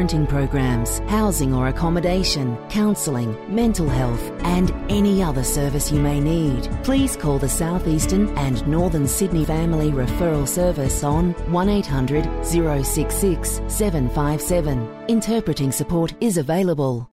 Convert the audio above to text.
parenting programs, housing or accommodation, counselling, mental health and any other service you may need. Please call the South Eastern and Northern Sydney Family Referral Service on 1800 066 757. Interpreting support is available.